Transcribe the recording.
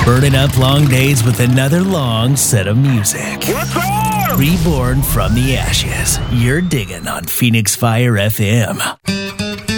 Burning up long days with another long set of music. What's on? Reborn from the ashes. You're digging on Phoenix Fire FM.